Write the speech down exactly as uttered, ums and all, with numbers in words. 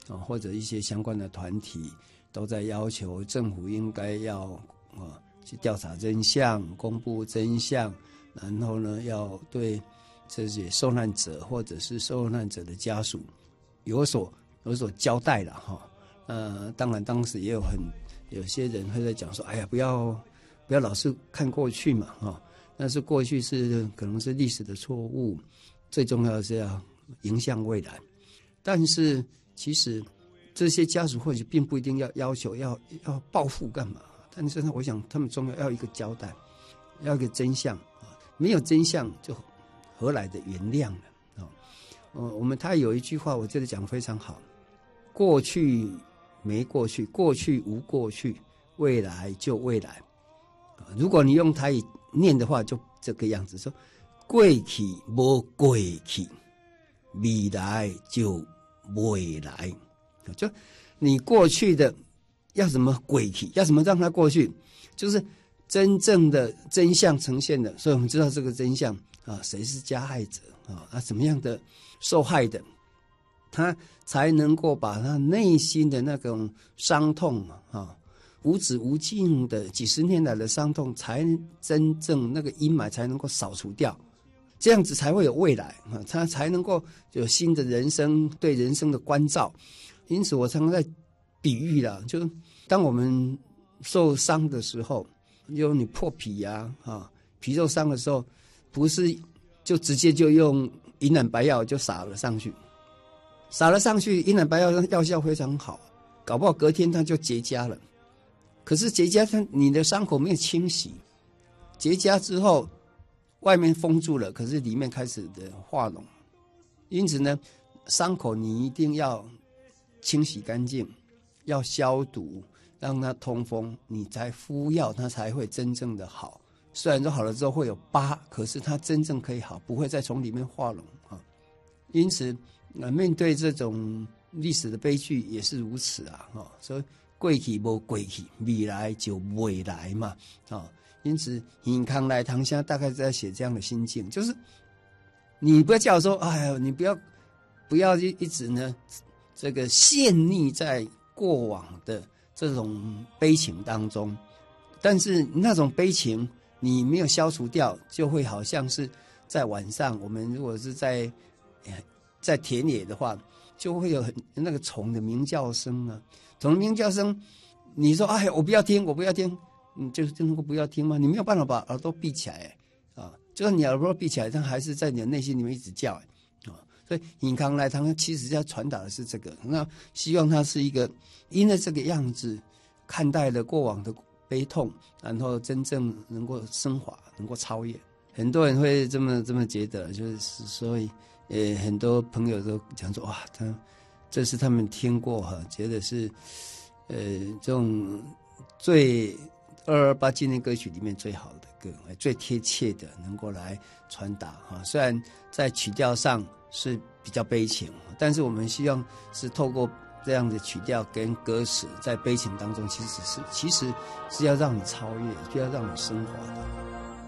啊，或者一些相关的团体都在要求政府应该要啊去调查真相，公布真相，然后呢要对这些受难者或者是受难者的家属有所有所交代了哈。呃，当然当时也有很有些人会在讲说，哎呀，不要不要老是看过去嘛哈，但是过去是可能是历史的错误，最重要的是要迎向未来。但是其实这些家属或许并不一定要要求要要报复干嘛，但是我想他们重要要一个交代，要一个真相啊，没有真相就何来的原谅了啊？呃，我们他有一句话，我觉得讲得非常好，过去没过去，过去无过去，未来就未来。如果你用台语念的话，就这个样子说：过去无过去，未来就未来。就你过去的要怎么过去，要怎么让它过去，就是真正的真相呈现的。所以我们知道这个真相啊，谁是加害者啊？啊，怎么样的受害的，他才能够把他内心的那种伤痛啊，无止无尽的几十年来的伤痛，才真正那个阴霾才能够扫除掉，这样子才会有未来啊，他才能够有新的人生，对人生的关照。因此我常常在比喻啦，就是当我们受伤的时候，有你破皮呀 啊, 啊皮肉伤的时候，不是就直接就用银兰白药就撒了上去，撒了上去，银兰白药药效非常好，搞不好隔天它就结痂了。可是结痂它你的伤口没有清洗，结痂之后外面封住了，可是里面开始的化脓，因此呢，伤口你一定要清洗干净，要消毒，让它通风，你才敷药，它才会真正的好。虽然说好了之后会有疤，可是它真正可以好，不会再从里面化脓啊。因此，呃，面对这种历史的悲剧也是如此啊，啊，所以过去无过去，未来就未来嘛，啊。因此，尹康来堂下大概在写这样的心境，就是你不要叫我说，哎呀，你不要不要一一直呢。这个陷溺在过往的这种悲情当中，但是那种悲情你没有消除掉，就会好像是在晚上，我们如果是在在田野的话，就会有很那个虫的鸣叫声啊，虫的鸣叫声，你说哎，我不要听，我不要听，你就就能够不要听吗？你没有办法把耳朵闭起来啊，就算你耳朵闭起来，它还是在你的内心里面一直叫。所以尹康来堂其实要传达的是这个，那希望他是一个因为这个样子看待了过往的悲痛，然后真正能够升华，能够超越。很多人会这么这么觉得，就是所以呃很多朋友都讲说哇，他这是他们听过哈，觉得是呃这种最二二八纪念歌曲里面最好的歌，最贴切的能够来传达哈。虽然在曲调上是比较悲情，但是我们希望是透过这样的曲调跟歌词，在悲情当中，其实是其实是要让你超越，就要让你升华的。